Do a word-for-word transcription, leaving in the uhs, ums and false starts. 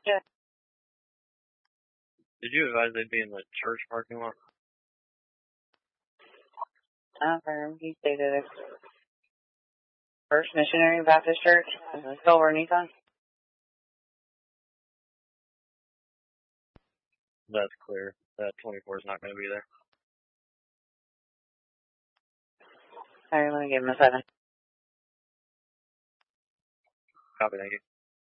Yeah. Did you advise they'd be in the church parking lot? Uh, he stated it. First Missionary Baptist Church, the silver Nissan. That's clear. That twenty-four is not going to be there. Alright, let me give him a second. Copy, thank you.